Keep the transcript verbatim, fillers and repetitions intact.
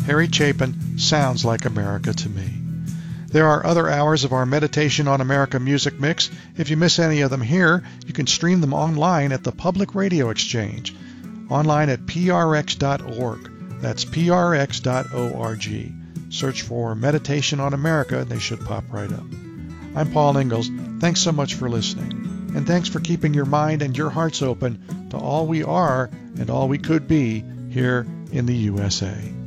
Harry Chapin sounds like America to me. There are other hours of our Meditation on America music mix. If you miss any of them here, you can stream them online at the Public Radio Exchange, online at p r x dot org. That's p r x dot org. Search for Meditation on America and they should pop right up. I'm Paul Ingalls. Thanks so much for listening. And thanks for keeping your mind and your hearts open to all we are and all we could be here in the U S A.